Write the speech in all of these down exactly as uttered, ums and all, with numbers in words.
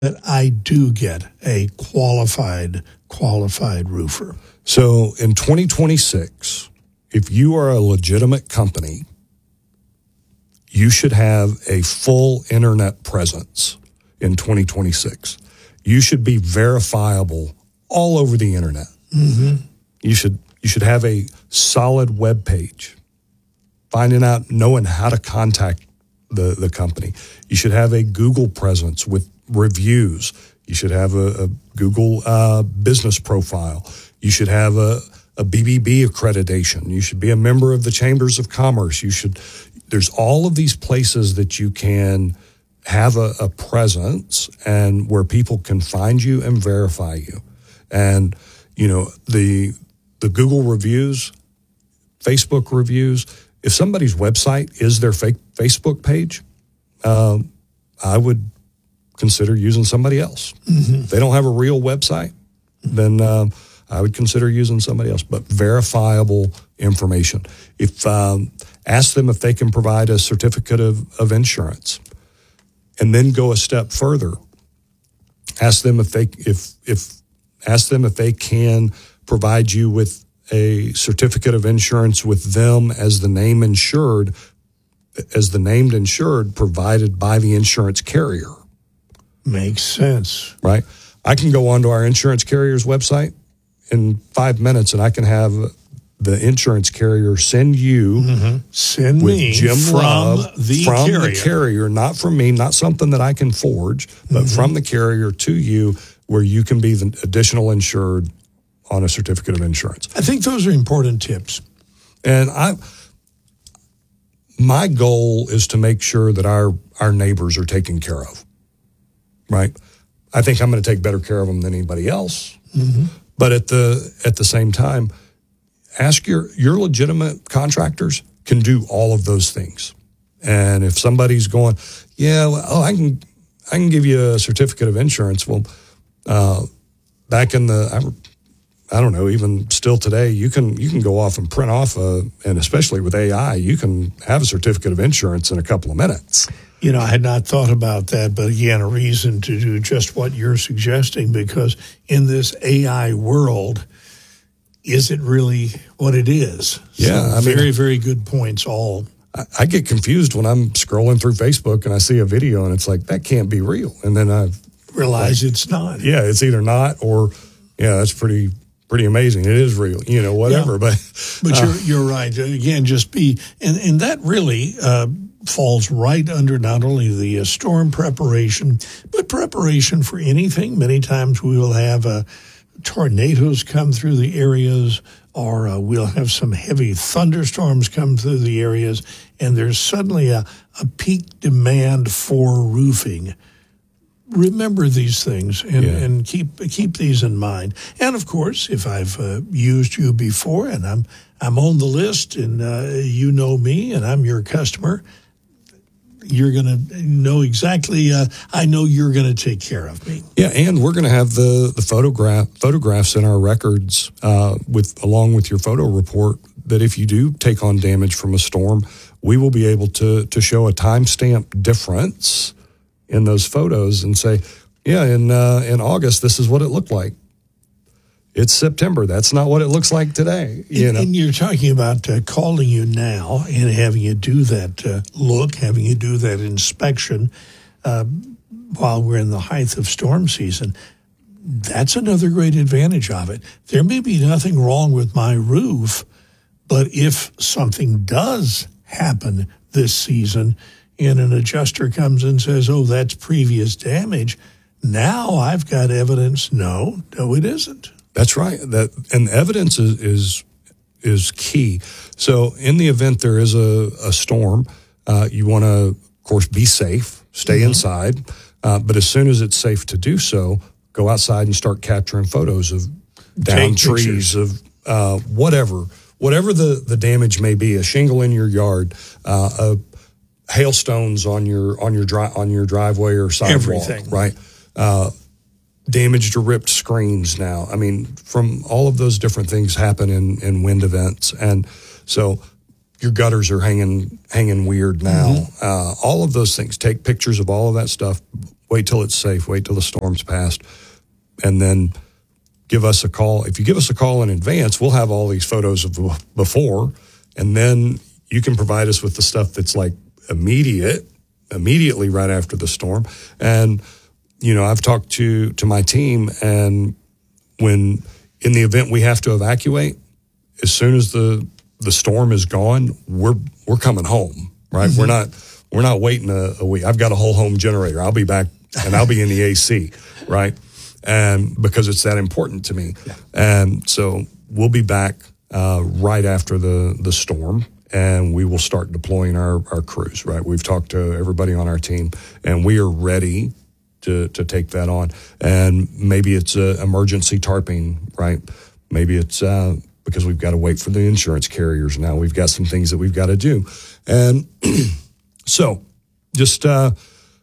that I do get a qualified, qualified roofer? So in twenty twenty-six, if you are a legitimate company, you should have a full internet presence in twenty twenty-six. You should be verifiable all over the internet. Mm-hmm. You should you should have a solid web page, finding out, knowing how to contact the, the company. You should have a Google presence with reviews. You should have a, a Google uh, business profile. You should have a, a B B B accreditation. You should be a member of the Chambers of Commerce. You should. There's all of these places that you can have a, a presence and where people can find you and verify you. And, you know, the the Google reviews, Facebook reviews, if somebody's website is their fake Facebook page, um, I would consider using somebody else. Mm-hmm. If they don't have a real website, then um, I would consider using somebody else, but verifiable information. If um, ask them if they can provide a certificate of, of insurance, and then go a step further. Ask them if they if if ask them if they can provide you with a certificate of insurance with them as the name insured, as the named insured provided by the insurance carrier. Makes sense. Right? I can go onto our insurance carrier's website in five minutes and I can have the insurance carrier send you mm-hmm. send with me Jim from Love the from carrier. the carrier, not from me, not something that I can forge, but mm-hmm. from the carrier to you, where you can be the additional insured on a certificate of insurance. I think those are important tips. And I, my goal is to make sure that our our neighbors are taken care of. Right? I think I'm going to take better care of them than anybody else. Mm-hmm. But at the at the same time, ask your your legitimate contractors can do all of those things. And if somebody's going, yeah, well, oh, I can I can give you a certificate of insurance. Well, uh, back in the I, I don't know, even still today, you can you can go off and print off a, and especially with A I, you can have a certificate of insurance in a couple of minutes. You know, I had not thought about that, but again, a reason to do just what you're suggesting, because in this A I world, is it really what it is? Yeah, so I mean, very, very good points all. I, I get confused when I'm scrolling through Facebook and I see a video and it's like, that can't be real. And then I realize like, it's not. Yeah, it's either not or, yeah, that's pretty pretty amazing. It is real, you know, whatever. Yeah. But but uh, you're you're right. Again, just be, and, and that really uh, falls right under not only the uh, storm preparation, but preparation for anything. Many times we will have uh, tornadoes come through the areas, or uh, we'll have some heavy thunderstorms come through the areas, and there's suddenly a, a peak demand for roofing. Remember these things and, yeah. and keep keep these in mind. And of course, if I've uh, used you before and I'm I'm on the list and uh, you know me and I'm your customer, you're going to know exactly. Uh, I know you're going to take care of me. Yeah, and we're going to have the the photograph photographs in our records uh, with along with your photo report. That if you do take on damage from a storm, we will be able to to show a timestamp difference in those photos and say, yeah, in uh, in August, this is what it looked like. It's September. That's not what it looks like today. You and, know? and you're talking about uh, calling you now and having you do that uh, look, having you do that inspection uh, while we're in the height of storm season. That's another great advantage of it. There may be nothing wrong with my roof, but if something does happen this season, and an adjuster comes and says, oh, that's previous damage, now I've got evidence. No, no, it isn't. That's right. That and evidence is, is is key. So in the event there is a, a storm, uh, you want to, of course, be safe, stay mm-hmm. inside. Uh, but as soon as it's safe to do so, go outside and start capturing photos of downed trees, of uh, whatever, whatever the, the damage may be, a shingle in your yard, uh, a hailstones on your on your dri- on your driveway or sidewalk, everything, right? Uh, damaged or ripped screens. Now, I mean, from all of those different things happen in, in wind events, and so your gutters are hanging hanging weird now. Mm-hmm. Uh, all of those things. Take pictures of all of that stuff Wait till it's safe. Wait till the storm's passed. And then give us a call. If you give us a call in advance, we'll have all these photos of before, and then you can provide us with the stuff that's like immediate, immediately right after the storm. And, you know, I've talked to, to my team, and when in the event we have to evacuate, as soon as the, the storm is gone, we're, we're coming home, right? Mm-hmm. We're not, we're not waiting a, a week. I've got a whole home generator. I'll be back and I'll be in the A C, right? And because it's that important to me. Yeah. And so we'll be back uh, right after the, the storm, and we will start deploying our, our crews, right? We've talked to everybody on our team, and we are ready to, to take that on. And maybe it's uh, emergency tarping, right? Maybe it's uh, because we've got to wait for the insurance carriers now. We've got some things that we've got to do. And so just... Uh,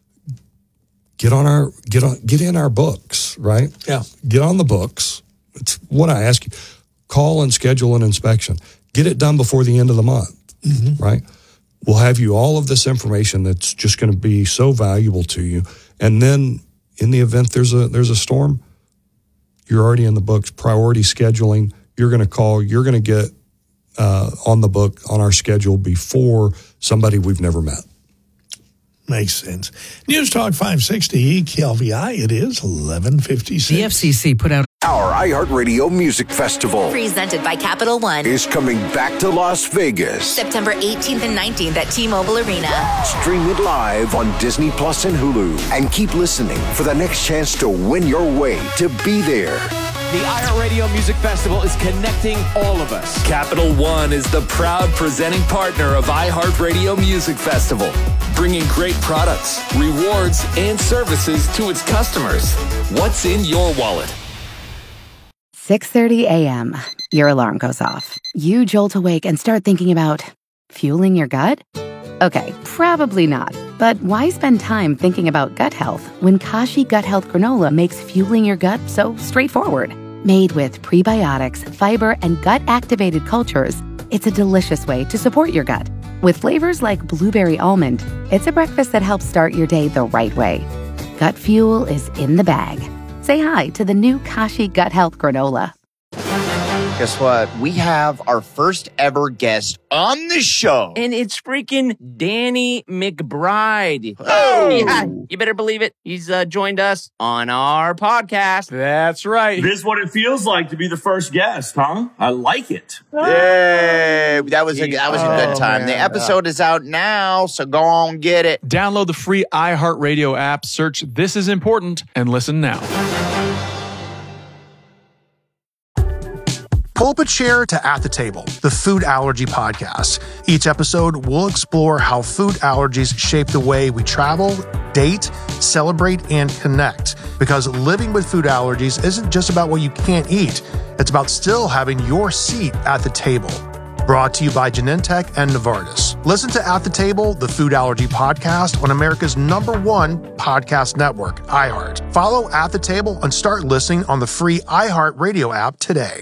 Get on our get on get in our books, right? Yeah. Get on the books. It's what I ask you. Call and schedule an inspection. Get it done before the end of the month, mm-hmm. right? We'll have you all of this information that's just going to be so valuable to you. And then in the event there's a there's a storm, you're already in the books. Priority scheduling. You're going to call. You're going to get uh, on the book on our schedule before somebody we've never met. Makes sense. News Talk five sixty K L V I, it is eleven fifty-six. The F C C put out our iHeartRadio Music Festival, presented by Capital One, is coming back to Las Vegas. September eighteenth and nineteenth at T-Mobile Arena. Stream it live on Disney Plus and Hulu. And keep listening for the next chance to win your way to be there. The iHeartRadio Music Festival is connecting all of us. Capital One is the proud presenting partner of iHeartRadio Music Festival, bringing great products, rewards, and services to its customers. What's in your wallet? six thirty a.m. Your alarm goes off. You jolt awake and start thinking about fueling your gut? Okay, probably not. But why spend time thinking about gut health when Kashi Gut Health Granola makes fueling your gut so straightforward? Made with prebiotics, fiber, and gut-activated cultures, it's a delicious way to support your gut. With flavors like blueberry almond, it's a breakfast that helps start your day the right way. Gut fuel is in the bag. Say hi to the new Kashi Gut Health Granola. Guess what? We have our first ever guest on the show. And it's freaking Danny McBride. Oh! Yeah, you better believe it. He's uh, joined us on our podcast. That's right. This is what it feels like to be the first guest, huh? I like it. Yay! That was a, that was a good time. Oh, the episode is out now, so go on, get it. Download the free iHeartRadio app, search This Is Important, and listen now. Pull up a chair to At the Table, the food allergy podcast. Each episode, we'll explore how food allergies shape the way we travel, date, celebrate, and connect. Because living with food allergies isn't just about what you can't eat. It's about still having your seat at the table. Brought to you by Genentech and Novartis. Listen to At the Table, the food allergy podcast on America's number one podcast network, iHeart. Follow At the Table and start listening on the free iHeartRadio app today.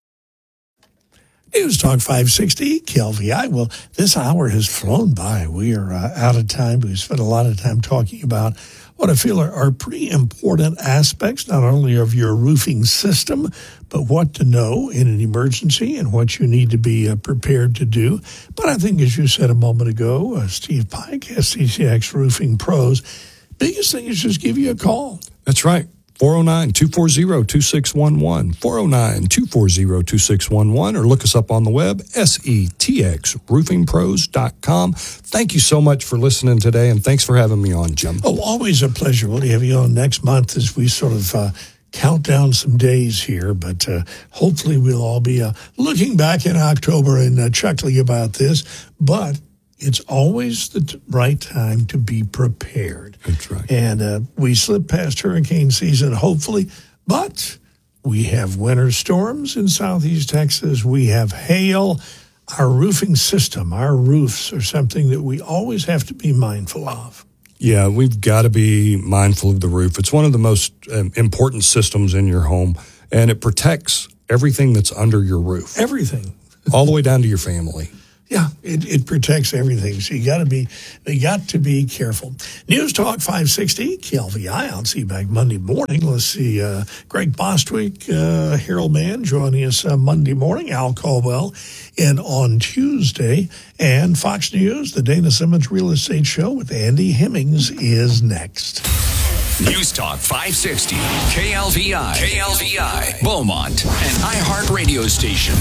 News Talk five sixty K L V I. Well, this hour has flown by. We are uh, out of time. We've spent a lot of time talking about what I feel are, are pretty important aspects, not only of your roofing system, but what to know in an emergency and what you need to be uh, prepared to do. But I think, as you said a moment ago, uh, Steve Pike, S C C X Roofing Pros, biggest thing is just give you a call. That's right. four oh nine, two four zero, two six one one, four oh nine, two four zero, two six one one, or look us up on the web, S E T X roofing pros dot com. Thank you so much for listening today, and thanks for having me on, Jim. Oh, always a pleasure. We'll have you on next month as we sort of uh, count down some days here, but uh, hopefully we'll all be uh, looking back in October and uh, chuckling about this, but it's always the t- right time to be prepared. That's right. And uh, we slip past hurricane season, hopefully, but we have winter storms in southeast Texas. We have hail. Our roofing system, our roofs are something that we always have to be mindful of. Yeah, we've got to be mindful of the roof. It's one of the most um, important systems in your home, and it protects everything that's under your roof. Everything. All the way down to your family. Yeah, it, it protects everything. So you got to be, you got to be careful. News Talk five sixty, K L V I. I'll see you back Monday morning. Let's see, uh, Greg Bostwick, uh, Harold Mann joining us uh, Monday morning. Al Caldwell in on Tuesday. And Fox News, the Dana Simmons Real Estate Show with Andy Hemmings is next. News Talk five sixty, K L V I, K L V I, Beaumont, an iHeart radio station.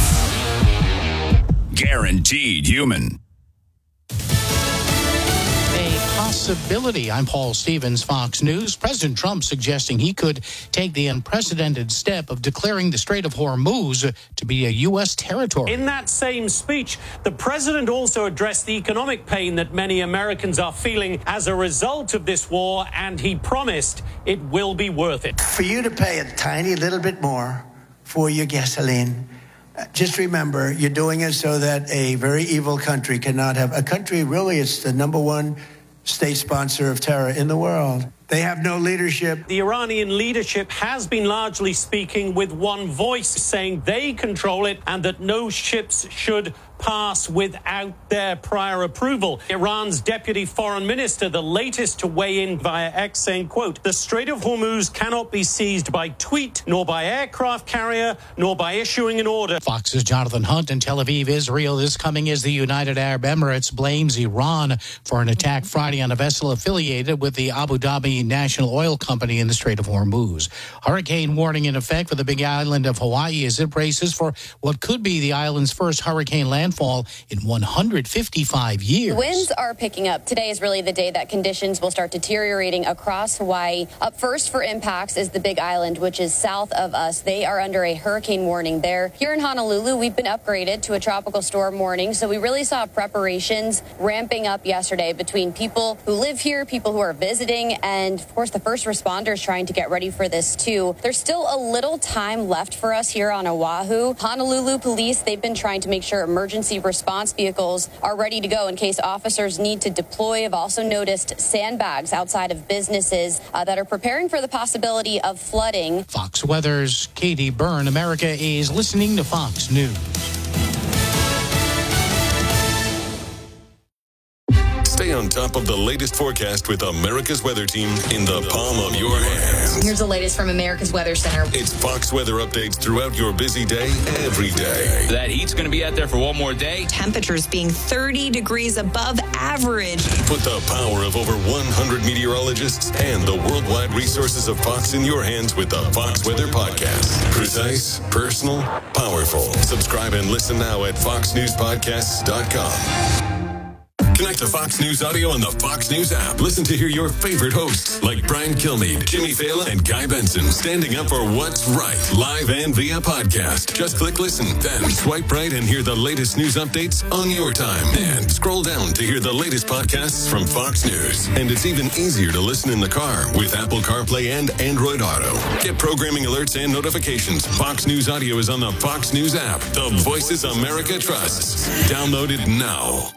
Guaranteed human. Possibility. I'm Paul Stevens, Fox News. President Trump suggesting he could take the unprecedented step of declaring the Strait of Hormuz to be a U S territory. In that same speech, the president also addressed the economic pain that many Americans are feeling as a result of this war, and he promised it will be worth it. For you to pay a tiny little bit more for your gasoline, just remember, you're doing it so that a very evil country cannot have a country. Really, it's the number one state sponsor of terror in the world. They have no leadership. The Iranian leadership has been largely speaking with one voice, saying they control it and that no ships should pass without their prior approval. Iran's deputy foreign minister, the latest to weigh in via X, saying, quote, the Strait of Hormuz cannot be seized by tweet, nor by aircraft carrier, nor by issuing an order. Fox's Jonathan Hunt in Tel Aviv, Israel. This coming as the United Arab Emirates blames Iran for an attack Friday on a vessel affiliated with the Abu Dhabi National Oil Company in the Strait of Hormuz. Hurricane warning in effect for the big island of Hawaii as it braces for what could be the island's first hurricane landfall in one hundred fifty-five years. Winds are picking up. Today is really the day that conditions will start deteriorating across Hawaii. Up first for impacts is the Big Island, which is south of us. They are under a hurricane warning there. Here in Honolulu, we've been upgraded to a tropical storm warning, so we really saw preparations ramping up yesterday between people who live here, people who are visiting, and of course the first responders trying to get ready for this too. There's still a little time left for us here on Oahu. Honolulu police, they've been trying to make sure emergency response vehicles are ready to go in case officers need to deploy. I've also noticed sandbags outside of businesses uh, that are preparing for the possibility of flooding. Fox Weather's Katie Byrne. America is listening to Fox News. Stay on top of the latest forecast with America's Weather Team in the palm of your hands. Here's the latest from America's Weather Center. It's Fox weather updates throughout your busy day, every day. That heat's going to be out there for one more day. Temperatures being thirty degrees above average. Put the power of over one hundred meteorologists and the worldwide resources of Fox in your hands with the Fox Weather Podcast. Precise, personal, powerful. Subscribe and listen now at fox news podcasts dot com. Connect to Fox News Audio on the Fox News app. Listen to hear your favorite hosts like Brian Kilmeade, Jimmy Fallon, and Guy Benson standing up for what's right, live and via podcast. Just click listen, then swipe right and hear the latest news updates on your time. And scroll down to hear the latest podcasts from Fox News. And it's even easier to listen in the car with Apple CarPlay and Android Auto. Get programming alerts and notifications. Fox News Audio is on the Fox News app. The voices America trusts. Download it now.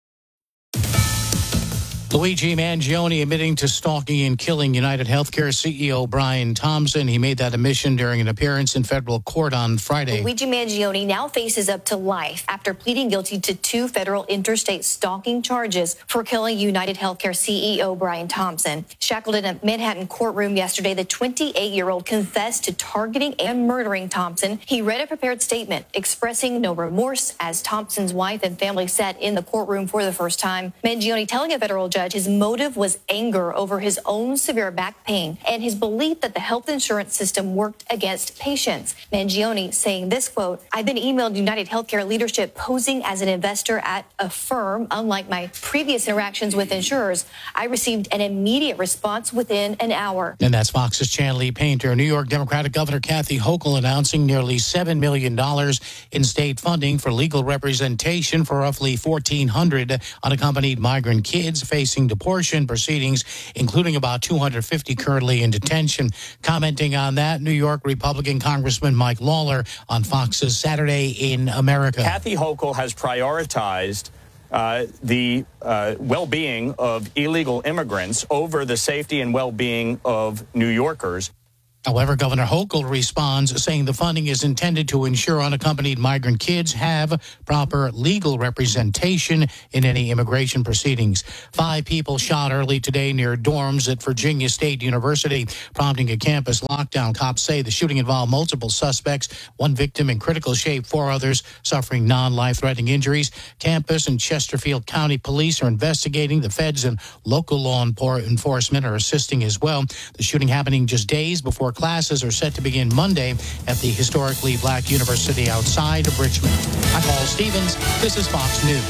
Luigi Mangione admitting to stalking and killing United Healthcare C E O Brian Thompson. He made that admission during an appearance in federal court on Friday. Luigi Mangione now faces up to life after pleading guilty to two federal interstate stalking charges for killing United Healthcare C E O Brian Thompson. Shackled in a Manhattan courtroom yesterday, the twenty-eight-year-old confessed to targeting and murdering Thompson. He read a prepared statement expressing no remorse as Thompson's wife and family sat in the courtroom for the first time. Mangione telling a federal judge his motive was anger over his own severe back pain and his belief that the health insurance system worked against patients. Mangione saying this, quote, I've been emailed United Healthcare leadership posing as an investor at a firm. Unlike my previous interactions with insurers, I received an immediate response within an hour. And that's Fox's Chanley Painter. New York Democratic Governor Kathy Hochul announcing nearly seven million dollars in state funding for legal representation for roughly fourteen hundred unaccompanied migrant kids facing deportation proceedings, including about two hundred fifty currently in detention. Commenting on that, New York Republican Congressman Mike Lawler on Fox's Saturday in America. Kathy Hochul has prioritized uh, the uh, well-being of illegal immigrants over the safety and well-being of New Yorkers. However, Governor Hochul responds, saying the funding is intended to ensure unaccompanied migrant kids have proper legal representation in any immigration proceedings. Five people shot early today near dorms at Virginia State University, prompting a campus lockdown. Cops say the shooting involved multiple suspects, one victim in critical shape, four others suffering non-life-threatening injuries. Campus and Chesterfield County Police are investigating. The feds and local law enforcement are assisting as well. The shooting happening just days before classes are set to begin Monday at the historically black university outside of Richmond. I'm Paul Stevens. This is Fox News.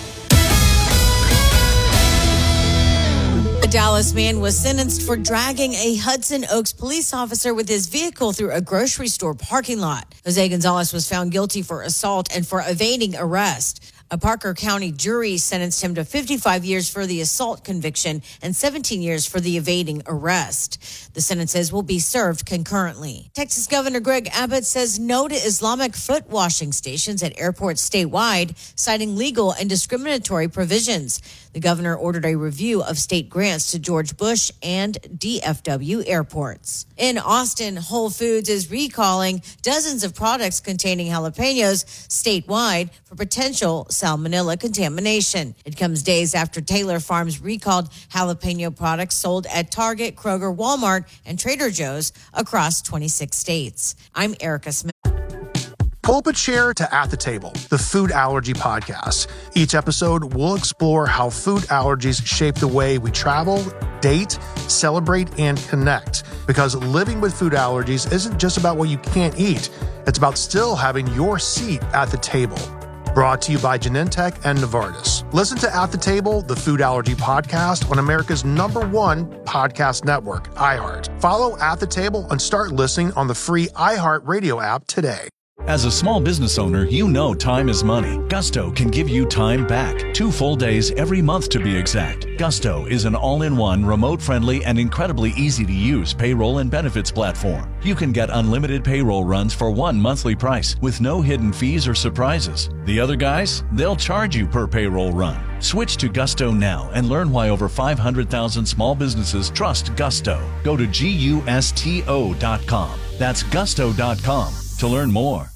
A Dallas man was sentenced for dragging a Hudson Oaks police officer with his vehicle through a grocery store parking lot. Jose Gonzalez was found guilty for assault and for evading arrest. A Parker County jury sentenced him to fifty-five years for the assault conviction and seventeen years for the evading arrest. The sentences will be served concurrently. Texas Governor Greg Abbott says no to Islamic foot washing stations at airports statewide, citing legal and discriminatory provisions. The governor ordered a review of state grants to George Bush and D F W airports. In Austin, Whole Foods is recalling dozens of products containing jalapenos statewide for potential salmonella contamination. It comes days after Taylor Farms recalled jalapeno products sold at Target, Kroger, Walmart, and Trader Joe's across twenty-six states. I'm Erica Smith. Pull up a chair to At the Table, the food allergy podcast. Each episode, we'll explore how food allergies shape the way we travel, date, celebrate, and connect. Because living with food allergies isn't just about what you can't eat. It's about still having your seat at the table. Brought to you by Genentech and Novartis. Listen to At the Table, the food allergy podcast on America's number one podcast network, iHeart. Follow At the Table and start listening on the free iHeart Radio app today. As a small business owner, you know time is money. Gusto can give you time back. Two full days every month to be exact. Gusto is an all-in-one, remote-friendly, and incredibly easy-to-use payroll and benefits platform. You can get unlimited payroll runs for one monthly price with no hidden fees or surprises. The other guys, they'll charge you per payroll run. Switch to Gusto now and learn why over five hundred thousand small businesses trust Gusto. Go to gusto dot com. That's gusto dot com to learn more.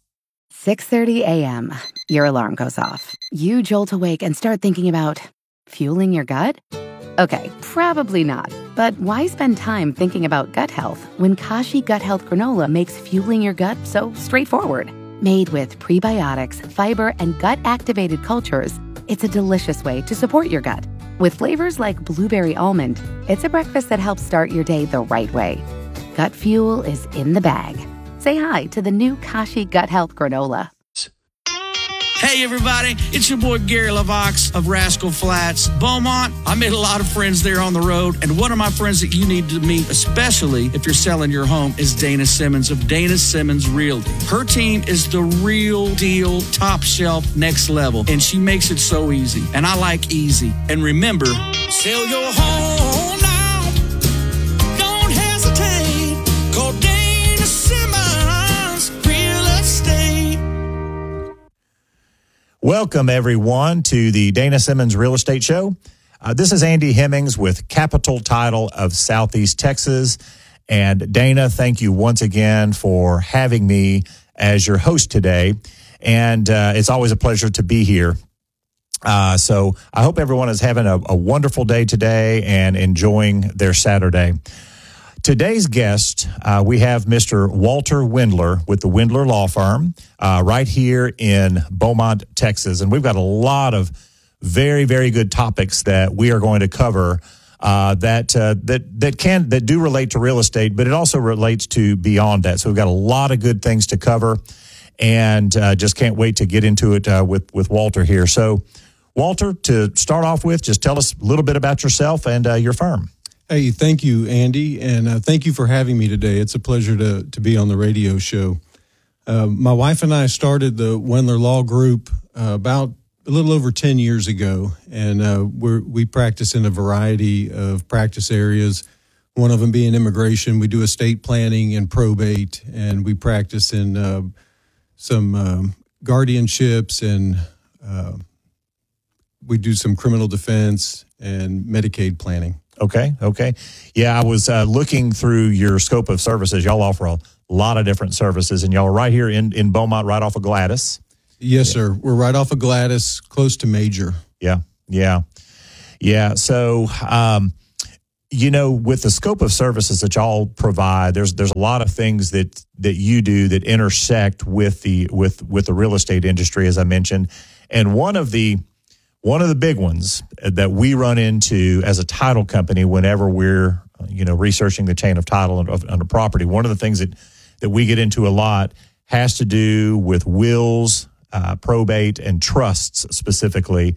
six thirty a.m. Your alarm goes off. You jolt awake and start thinking about fueling your gut? Okay, probably not. But why spend time thinking about gut health when Kashi Gut Health Granola makes fueling your gut so straightforward? Made with prebiotics, fiber, and gut-activated cultures, it's a delicious way to support your gut. With flavors like blueberry almond, it's a breakfast that helps start your day the right way. Gut fuel is in the bag. Say hi to the new Kashi Gut Health Granola. Hey, everybody, it's your boy Gary LaVox of Rascal Flats, Beaumont. I made a lot of friends there on the road, and one of my friends that you need to meet, especially if you're selling your home, is Dana Simmons of Dana Simmons Realty. Her team is the real deal, top shelf, next level, and she makes it so easy. And I like easy. And remember, sell your home now. Don't hesitate. Call Dana Simmons Real Estate. Welcome, everyone, to the Dana Simmons Real Estate Show. Uh, this is Andy Hemmings with Capital Title of Southeast Texas. And Dana, thank you once again for having me as your host today. And uh, it's always a pleasure to be here. Uh, so I hope everyone is having a, a wonderful day today and enjoying their Saturday. Today's guest, uh, we have Mister Walter Wendler with the Wendler Law Firm uh, right here in Beaumont, Texas. And we've got a lot of very, very good topics that we are going to cover uh, that uh, that that can that do relate to real estate, but it also relates to beyond that. So we've got a lot of good things to cover, and uh, just can't wait to get into it uh, with with Walter here. So, Walter, to start off with, just tell us a little bit about yourself and uh, your firm. Hey, thank you, Andy, and uh, thank you for having me today. It's a pleasure to to be on the radio show. Uh, my wife and I started the Wendler Law Group uh, about a little over ten years ago, and uh, we're, we practice in a variety of practice areas, one of them being immigration. We do estate planning and probate, and we practice in uh, some um, guardianships, and uh, we do some criminal defense and Medicaid planning. Okay, okay. Yeah, I was uh, looking through your scope of services. Y'all offer a lot of different services, and y'all are right here in, in Beaumont, right off of Gladys. Yes, sir. We're right off of Gladys, close to Major. Yeah, yeah, yeah. So, um, you know, with the scope of services that y'all provide, there's there's a lot of things that that you do that intersect with the with with the real estate industry, as I mentioned, and one of the One of the big ones that we run into as a title company whenever we're, you know, researching the chain of title on, on a property, one of the things that, that we get into a lot has to do with wills, uh, probate, and trusts specifically.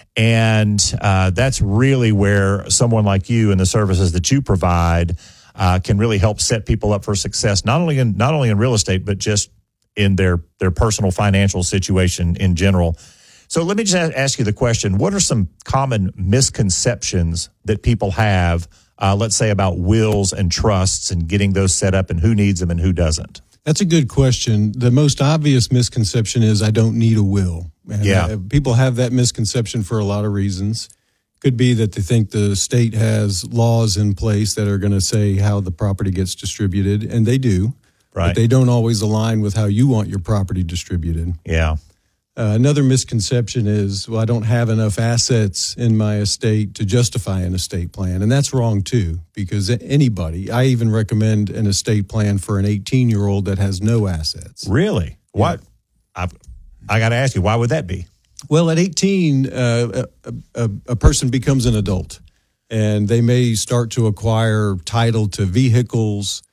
And uh, that's really where someone like you and the services that you provide uh, can really help set people up for success, not only in not only in real estate, but just in their their personal financial situation in general. So let me just ask you the question, what are some common misconceptions that people have, uh, let's say, about wills and trusts and getting those set up and who needs them and who doesn't? That's a good question. The most obvious misconception is I don't need a will. And yeah. uh, people have that misconception for a lot of reasons. Could be that they think the state has laws in place that are going to say how the property gets distributed, and they do. Right. But they don't always align with how you want your property distributed. Yeah. Uh, another misconception is, well, I don't have enough assets in my estate to justify an estate plan. And that's wrong, too, because anybody, I even recommend an estate plan for an eighteen-year-old that has no assets. Really? Yeah. What? I, I got to ask you, why would that be? Well, at eighteen, uh, a, a, a person becomes an adult, and they may start to acquire title to vehicles.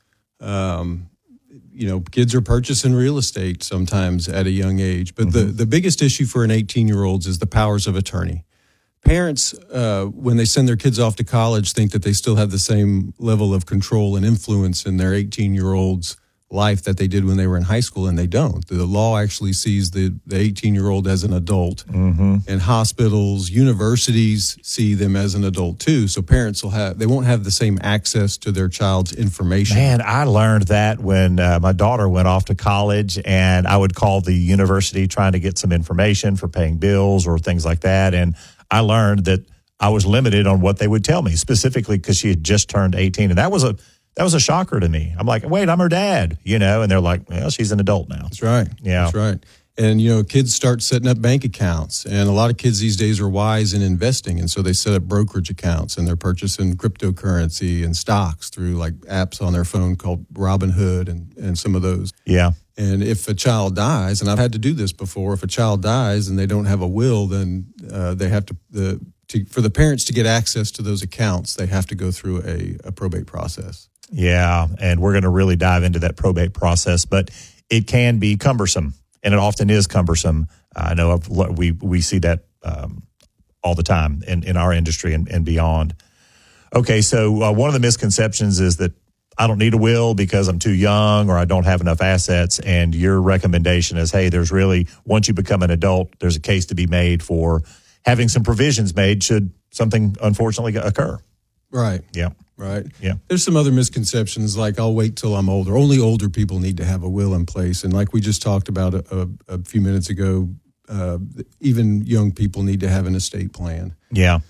Um You know, kids are purchasing real estate sometimes at a young age. But mm-hmm. the, the biggest issue for an eighteen-year-old is the powers of attorney. Parents, uh, when they send their kids off to college, think that they still have the same level of control and influence in their eighteen-year-old's life that they did when they were in high school, and they don't. The law actually sees the, the eighteen-year-old as an adult. Mm-hmm. And hospitals, universities see them as an adult, too. So parents will have, they won't have the same access to their child's information. Man, I learned that when uh, my daughter went off to college, and I would call the university trying to get some information for paying bills or things like that. And I learned that I was limited on what they would tell me, specifically because she had just turned eighteen. And that was a That was a shocker to me. I'm like, wait, I'm her dad, you know, and they're like, well, she's an adult now. That's right. Yeah. That's right. And, you know, kids start setting up bank accounts, and a lot of kids these days are wise in investing. And so they set up brokerage accounts, and they're purchasing cryptocurrency and stocks through like apps on their phone called Robinhood and, and some of those. Yeah. And if a child dies, and I've had to do this before, if a child dies and they don't have a will, then uh, they have to, the, to, for the parents to get access to those accounts, they have to go through a, a probate process. Yeah, and we're going to really dive into that probate process, but it can be cumbersome, and it often is cumbersome. I know I've, we we see that um, all the time in, in our industry and, and beyond. Okay, so uh, one of the misconceptions is that I don't need a will because I'm too young or I don't have enough assets, and your recommendation is, hey, there's really, once you become an adult, there's a case to be made for having some provisions made should something unfortunately occur. Right. Yeah. Right. Yeah. There's some other misconceptions like I'll wait till I'm older. Only older people need to have a will in place. And like we just talked about a, a, a few minutes ago, uh, even young people need to have an estate plan. Yeah.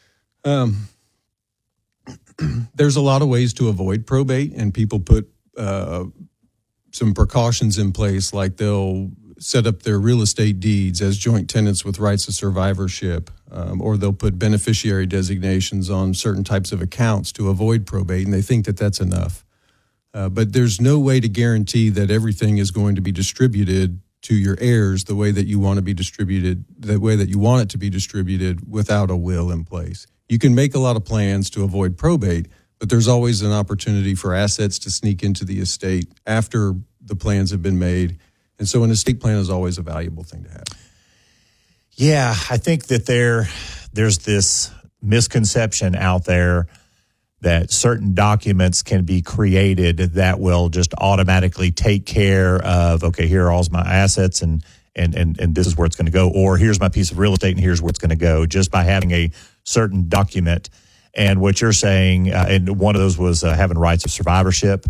Um, there's a lot of ways to avoid probate, and people put uh, some precautions in place, like they'll set up their real estate deeds as joint tenants with rights of survivorship, um, or they'll put beneficiary designations on certain types of accounts to avoid probate, and they think that that's enough. Uh, but there's no way to guarantee that everything is going to be distributed to your heirs the way that you want to be distributed, the way that you want it to be distributed without a will in place. You can make a lot of plans to avoid probate, but there's always an opportunity for assets to sneak into the estate after the plans have been made. And so an estate plan is always a valuable thing to have. Yeah, I think that there there's this misconception out there that certain documents can be created that will just automatically take care of, okay, here are all my assets and and and, and this is where it's going to go, or here's my piece of real estate and here's where it's going to go, just by having a certain document. And what you're saying, uh, and one of those was uh, having rights of survivorship.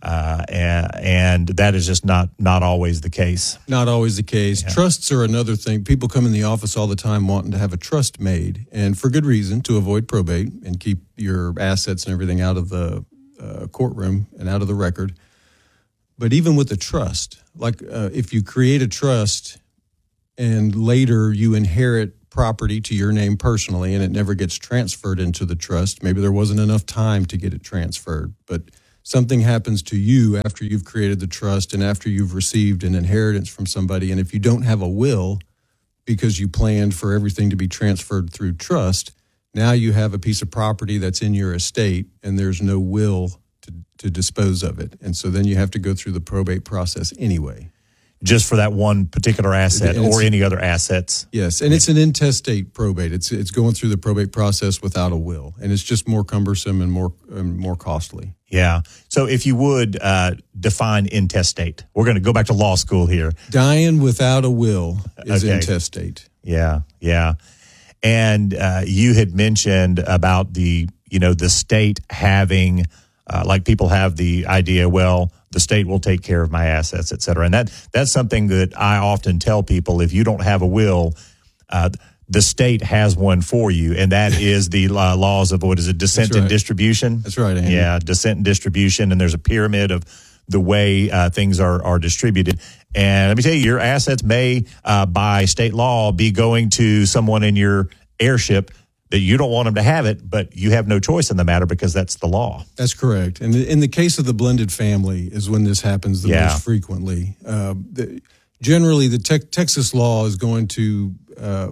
Uh, and, and that is just not not always the case. Not always the case. Yeah. Trusts are another thing. People come in the office all the time wanting to have a trust made, and for good reason, to avoid probate and keep your assets and everything out of the uh, courtroom and out of the record. But even with a trust, like uh, if you create a trust and later you inherit property to your name personally and it never gets transferred into the trust, maybe there wasn't enough time to get it transferred, but something happens to you after you've created the trust and after you've received an inheritance from somebody, and if you don't have a will because you planned for everything to be transferred through trust, now you have a piece of property that's in your estate and there's no will to, to dispose of it. And so then you have to go through the probate process anyway. Just for that one particular asset or any other assets. Yes, and it's an intestate probate. It's it's going through the probate process without a will, and it's just more cumbersome and more and more costly. Yeah. So if you would uh, define intestate, we're going to go back to law school here. Dying without a will is Okay. intestate. Yeah, yeah. And uh, you had mentioned about the, you know, the state having, uh, like people have the idea, well, the state will take care of my assets, et cetera. And that that's something that I often tell people. If you don't have a will, uh, the state has one for you, and that is the uh, laws of, what is it, descent That's right. and distribution? That's right, Andy. Yeah, descent and distribution, and there's a pyramid of the way uh, things are, are distributed. And let me tell you, your assets may, uh, by state law, be going to someone in your heirship that you don't want them to have it, but you have no choice in the matter because that's the law. That's correct. And in the case of the blended family is when this happens the Yeah. most frequently. Uh, the, generally, the te- Texas law is going to, uh,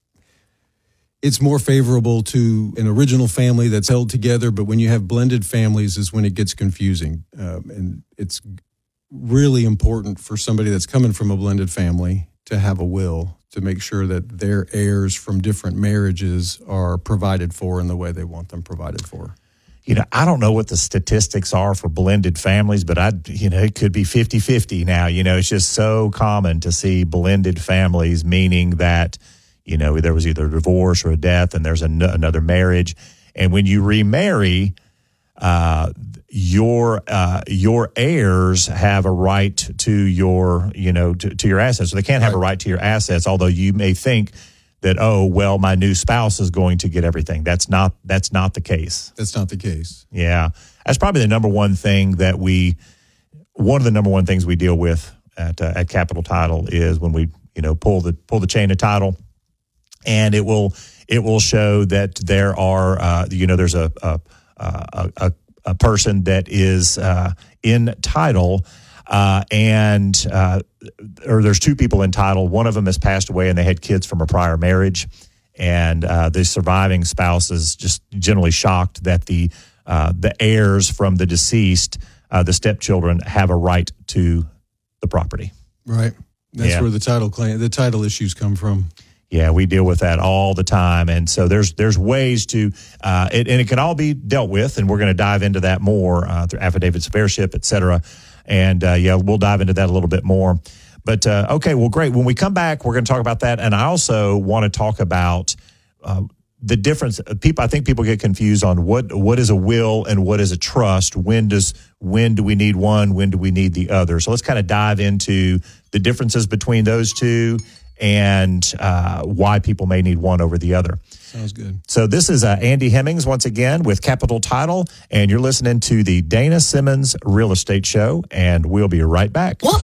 it's more favorable to an original family that's held together, but when you have blended families is when it gets confusing. Um, and it's really important for somebody that's coming from a blended family to have a will, to make sure that their heirs from different marriages are provided for in the way they want them provided for. You know, I don't know what the statistics are for blended families, but I, you know, it could be fifty-fifty now. You know, it's just so common to see blended families, meaning that, you know, there was either a divorce or a death and there's an, another marriage. And when you remarry, uh, your uh, your heirs have a right to your, you know, to, to your assets. So they can't have a right to your assets, although you may think that, oh, well, my new spouse is going to get everything. That's not that's not the case. That's not the case. Yeah. That's probably the number one thing that we, one of the number one things we deal with at uh, at Capital Title is when we, you know, pull the pull the chain of title, and it will it will show that there are, uh, you know, there's a a a, a, a person that is uh, in title. Uh, and, uh, or there's two people in title. One of them has passed away and they had kids from a prior marriage. And, uh, the surviving spouse is just generally shocked that the, uh, the heirs from the deceased, uh, the stepchildren have a right to the property. Right. That's Yeah. where the title claim, the title issues come from. Yeah, we deal with that all the time. And so there's there's ways to, uh, it, and it can all be dealt with. And we're going to dive into that more uh, through affidavits of heirship, et cetera. And, uh, yeah, we'll dive into that a little bit more. But, uh, okay, well, great. When we come back, we're going to talk about that. And I also want to talk about uh, the difference. People, I think people get confused on what what is a will and what is a trust. When does when do we need one? When do we need the other? So let's kind of dive into the differences between those two and uh, why people may need one over the other. Sounds good. So this is uh, Andy Hemmings once again with Capital Title, and you're listening to the Dana Simmons Real Estate Show, and we'll be right back. Pull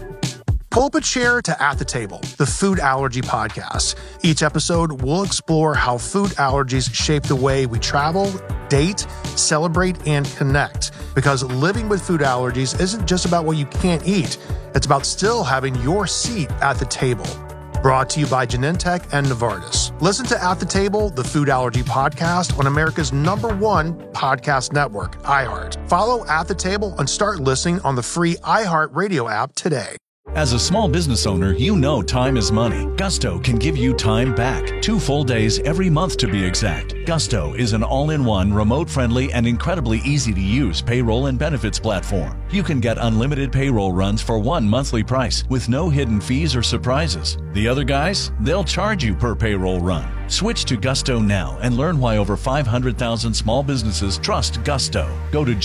up a chair to At the Table, the food allergy podcast. Each episode, we'll explore how food allergies shape the way we travel, date, celebrate, and connect. Because living with food allergies isn't just about what you can't eat. It's about still having your seat at the table. Brought to you by Genentech and Novartis. Listen to At the Table, the food allergy podcast on America's number one podcast network, iHeart. Follow At the Table and start listening on the free iHeart Radio app today. As a small business owner, you know time is money. Gusto can give you time back. Two full days every month to be exact. Gusto is an all-in-one, remote-friendly, and incredibly easy-to-use payroll and benefits platform. You can get unlimited payroll runs for one monthly price with no hidden fees or surprises. The other guys, they'll charge you per payroll run. Switch to Gusto now and learn why over five hundred thousand small businesses trust Gusto. Go to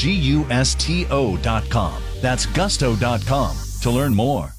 gusto dot com. That's gusto dot com to learn more.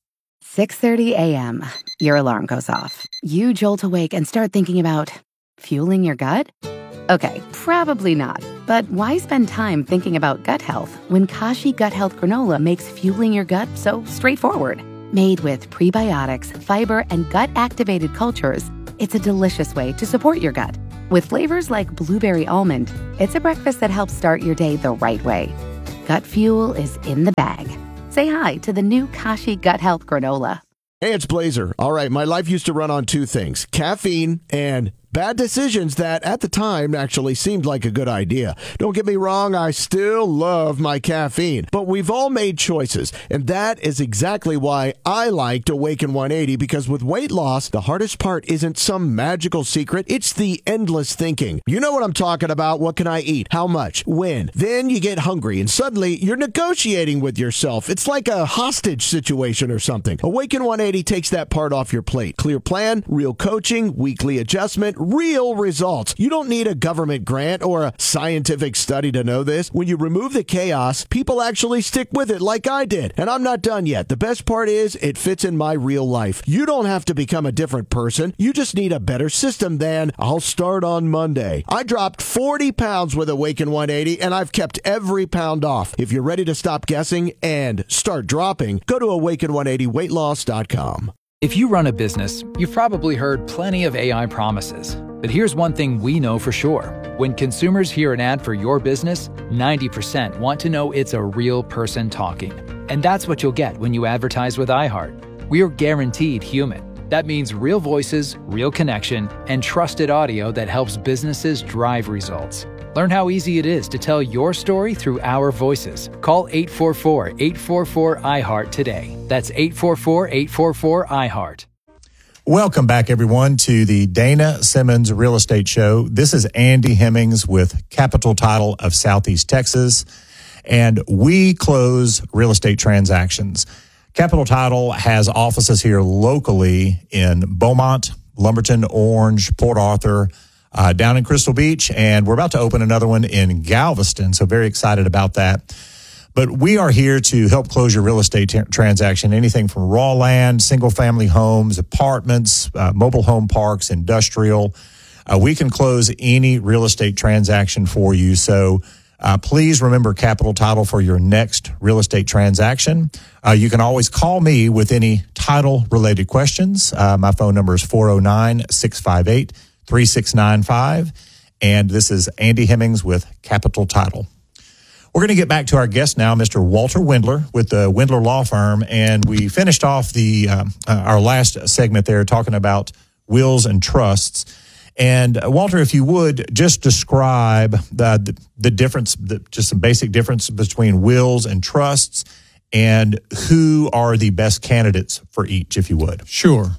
six thirty a.m. Your alarm goes off. You jolt awake and start thinking about fueling your gut? Okay, probably not. But why spend time thinking about gut health when Kashi Gut Health Granola makes fueling your gut so straightforward? Made with prebiotics, fiber, and gut-activated cultures, it's a delicious way to support your gut. With flavors like blueberry almond, it's a breakfast that helps start your day the right way. Gut fuel is in the bag. Say hi to the new Kashi Gut Health Granola. Hey, it's Blazer. All right, my life used to run on two things, caffeine and bad decisions that at the time actually seemed like a good idea. Don't get me wrong, I still love my caffeine, but we've all made choices, and that is exactly why I liked Awaken one eighty, because with weight loss, the hardest part isn't some magical secret, it's the endless thinking. You know what I'm talking about. What can I eat? How much? When? Then you get hungry, and suddenly you're negotiating with yourself. It's like a hostage situation or something. Awaken one eighty takes that part off your plate. Clear plan, real coaching, weekly adjustment, real results. You don't need a government grant or a scientific study to know this. When you remove the chaos, people actually stick with it like I did. And I'm not done yet. The best part is it fits in my real life. You don't have to become a different person. You just need a better system than I'll start on Monday. I dropped forty pounds with Awaken one eighty, and I've kept every pound off. If you're ready to stop guessing and start dropping, go to awaken one eighty weight loss dot com. If you run a business, you've probably heard plenty of A I promises. But here's one thing we know for sure. When consumers hear an ad for your business, ninety percent want to know it's a real person talking. And that's what you'll get when you advertise with iHeart. We are guaranteed human. That means real voices, real connection, and trusted audio that helps businesses drive results. Learn how easy it is to tell your story through our voices. Call eight four four, eight four four, I heart today. That's eight four four, eight four four, I heart. Welcome back, everyone, to the Dana Simmons Real Estate Show. This is Andy Hemmings with Capital Title of Southeast Texas, and we close real estate transactions. Capital Title has offices here locally in Beaumont, Lumberton, Orange, Port Arthur, Uh, down in Crystal Beach, and we're about to open another one in Galveston, so very excited about that. But we are here to help close your real estate t- transaction, anything from raw land, single-family homes, apartments, uh, mobile home parks, industrial. Uh, we can close any real estate transaction for you, so uh, please remember Capital Title for your next real estate transaction. Uh, you can always call me with any title-related questions. Uh, my phone number is four oh nine, six five eight, three six nine five, and this is Andy Hemmings with Capital Title. We're going to get back to our guest now, Mister Walter Wendler with the Wendler Law Firm, and we finished off the um, uh, our last segment there talking about wills and trusts. And uh, Walter, if you would just describe the the, the difference, the, just some basic difference between wills and trusts, and who are the best candidates for each, if you would. Sure.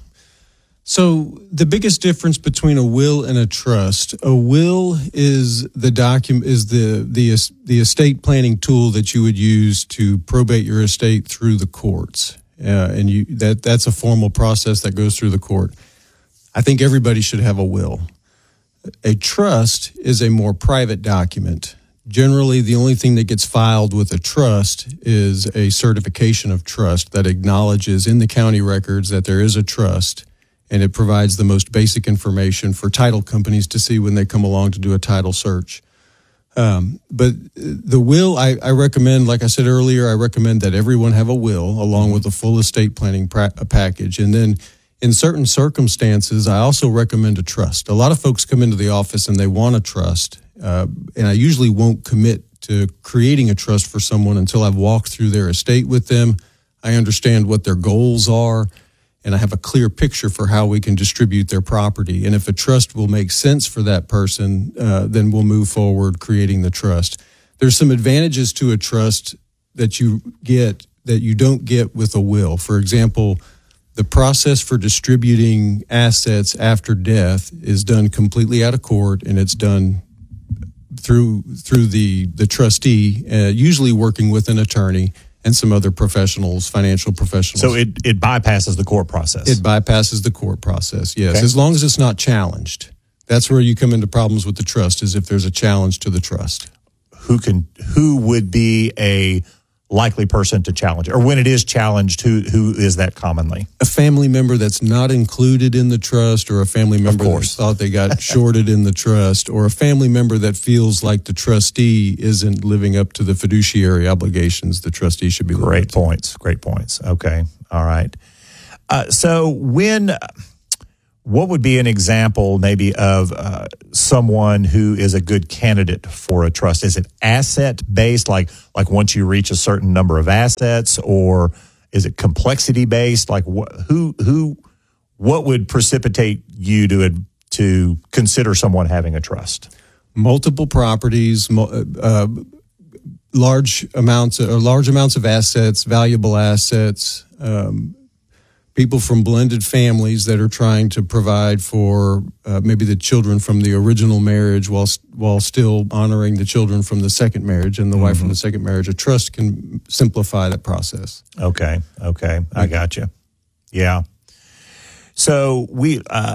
So the biggest difference between a will and a trust, a will is the document is the the the estate planning tool that you would use to probate your estate through the courts, uh, and you that that's a formal process that goes through the court. I think everybody should have a will. A trust is a more private document. Generally, the only thing that gets filed with a trust is a certification of trust that acknowledges in the county records that there is a trust. And it provides the most basic information for title companies to see when they come along to do a title search. Um, but the will, I, I recommend, like I said earlier, I recommend that everyone have a will along with a full estate planning pra- package. And then in certain circumstances, I also recommend a trust. A lot of folks come into the office and they want a trust. Uh, and I usually won't commit to creating a trust for someone until I've walked through their estate with them. I understand what their goals are, and I have a clear picture for how we can distribute their property. And if a trust will make sense for that person, uh, then we'll move forward creating the trust. There's some advantages to a trust that you get that you don't get with a will. For example, the process for distributing assets after death is done completely out of court, and it's done through through the the trustee, uh, usually working with an attorney and some other professionals, financial professionals. So it, it bypasses the court process. It bypasses the court process, yes, Okay. as long as it's not challenged. That's where you come into problems with the trust, is if there's a challenge to the trust. Who can who would be a likely person to challenge it? Or when it is challenged, who who is that commonly? A family member that's not included in the trust, or a family member that thought they got shorted in the trust, or a family member that feels like the trustee isn't living up to the fiduciary obligations the trustee should be living Great up to. points. Great points. Okay. All right. Uh, so when, what would be an example maybe of uh, someone who is a good candidate for a trust? Is it asset based, like like once you reach a certain number of assets, or is it complexity based? Like wh- who who what would precipitate you to to consider someone having a trust? Multiple properties, mo- uh, large amounts, of, or large amounts of assets, valuable assets. Um, people from blended families that are trying to provide for uh, maybe the children from the original marriage while while still honoring the children from the second marriage and the mm-hmm. wife from the second marriage. A trust can simplify that process. Okay, okay, I got you. Yeah. So we, uh,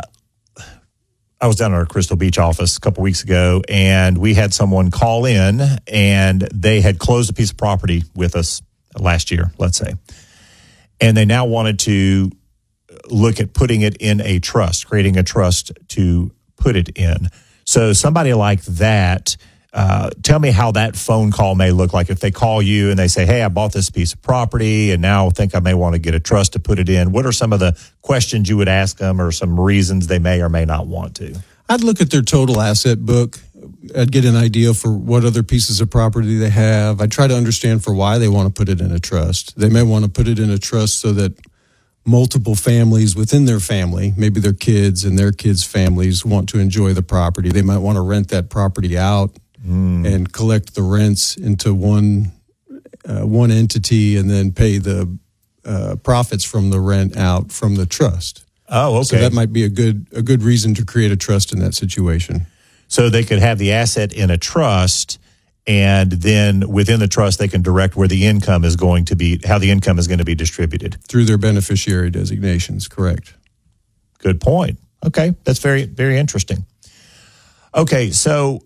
I was down at our Crystal Beach office a couple weeks ago, and we had someone call in, and they had closed a piece of property with us last year, let's say. And they now wanted to look at putting it in a trust, creating a trust to put it in. So somebody like that, uh, tell me how that phone call may look like. If they call you and they say, hey, I bought this piece of property and now think I may want to get a trust to put it in. What are some of the questions you would ask them, or some reasons they may or may not want to? I'd look at their total asset book. I'd get an idea for what other pieces of property they have. I'd try to understand for why they want to put it in a trust. They may want to put it in a trust so that multiple families within their family, maybe their kids and their kids' families, want to enjoy the property. They might want to rent that property out mm. and collect the rents into one uh, one entity, and then pay the uh, profits from the rent out from the trust. Oh, okay. So that might be a good a good reason to create a trust in that situation. So they could have the asset in a trust, and then within the trust, they can direct where the income is going to be, how the income is going to be distributed. Through their beneficiary designations, correct. Good point. Okay, that's very, very interesting. Okay, so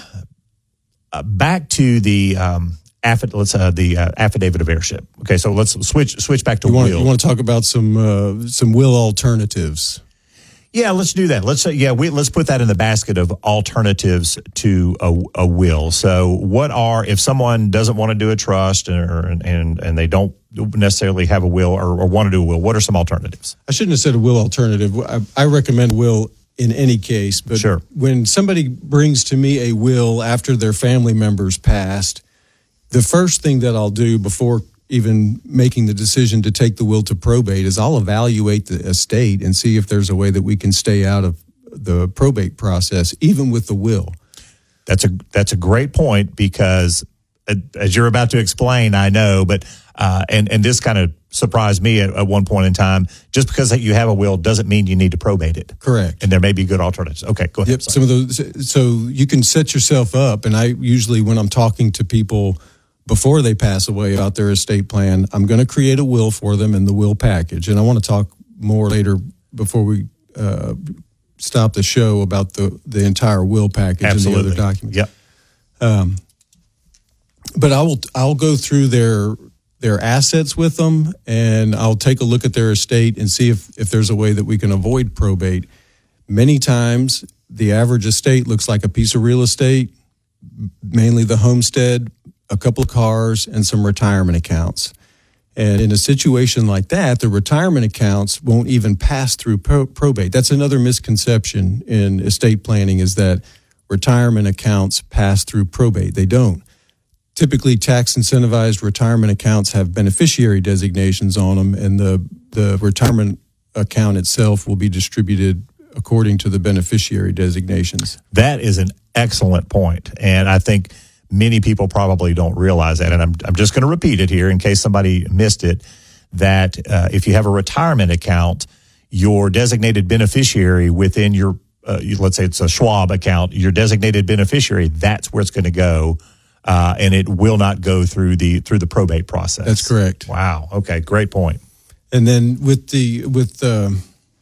uh, back to the um, affid- let's uh, the uh, affidavit of heirship. Okay, so let's switch switch back to you want, will. You want to talk about some uh, some will alternatives? Yeah, let's do that. Let's say, yeah, we, let's put that in the basket of alternatives to a, a will. So what are, if someone doesn't want to do a trust, or, and and they don't necessarily have a will, or, or want to do a will, what are some alternatives? I shouldn't have said a will alternative. I, I recommend will in any case, but sure. When somebody brings to me a will after their family members passed, the first thing that I'll do before even making the decision to take the will to probate is I'll evaluate the estate and see if there's a way that we can stay out of the probate process, even with the will. That's a that's a great point, because as you're about to explain, I know, but uh, and and this kind of surprised me at, at one point in time. Just because that you have a will doesn't mean you need to probate it. Correct. And there may be good alternatives. Okay, go ahead. Yep. Some of those. So you can set yourself up, and I usually, when I'm talking to people before they pass away about their estate plan, I'm going to create a will for them in the will package. And I want to talk more later before we uh, stop the show about the, the entire will package Absolutely. and the other documents. Yep. Um, but I will I'll go through their their assets with them, and I'll take a look at their estate and see if, if there's a way that we can avoid probate. Many times, the average estate looks like a piece of real estate, mainly the homestead, a couple of cars, and some retirement accounts. And in a situation like that, the retirement accounts won't even pass through pro- probate. That's another misconception in estate planning, is that retirement accounts pass through probate. They don't. Typically, tax incentivized retirement accounts have beneficiary designations on them, and the, the retirement account itself will be distributed according to the beneficiary designations. That is an excellent point. And I think many people probably don't realize that. And I'm, I'm just going to repeat it here in case somebody missed it, that uh, if you have a retirement account, your designated beneficiary within your, uh, let's say it's a Schwab account, your designated beneficiary, that's where it's going to go. Uh, and it will not go through the through the probate process. That's correct. Wow. Okay. Great point. And then with the with the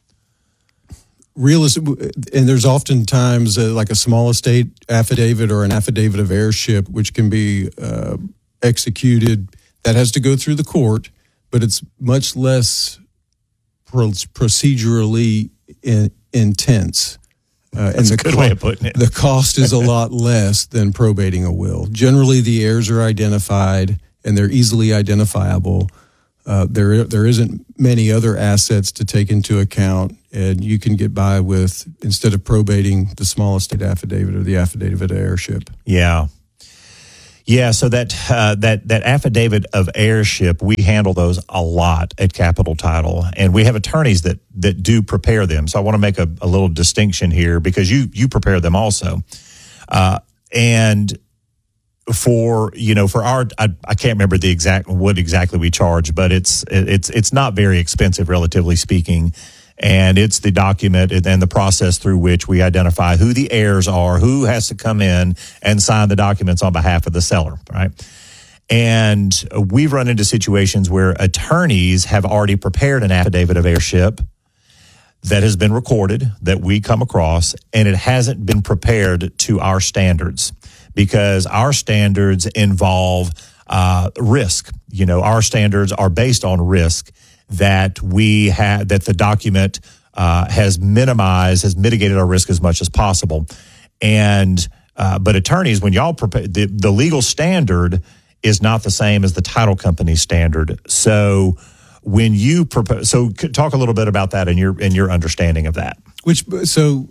real estate, and there's oftentimes uh, like a small estate affidavit or an affidavit of heirship, which can be uh, executed. That has to go through the court, but it's much less pro- procedurally in, intense. Uh, That's and a good co- way of putting it. The cost is a lot less than probating a will. Generally, the heirs are identified and they're easily identifiable. Uh, there, there isn't many other assets to take into account, and you can get by with, instead of probating, the small estate affidavit or the affidavit of heirship. Yeah. Yeah, so that uh, that that affidavit of heirship, we handle those a lot at Capital Title, and we have attorneys that that do prepare them. So I want to make a, a little distinction here because you you prepare them also, uh, and for you know for our I, I can't remember the exact what exactly we charge, but it's it's it's not very expensive relatively speaking. And it's the document and the process through which we identify who the heirs are, who has to come in and sign the documents on behalf of the seller, right? And we've run into situations where attorneys have already prepared an affidavit of heirship that has been recorded, that we come across, and it hasn't been prepared to our standards because our standards involve uh, risk. You know, our standards are based on risk. That we have, that the document uh, has minimized, has mitigated our risk as much as possible. And, uh, but attorneys, when y'all prepare, the, the legal standard is not the same as the title company standard. So when you prepare, so talk a little bit about that and your, and your understanding of that. Which, so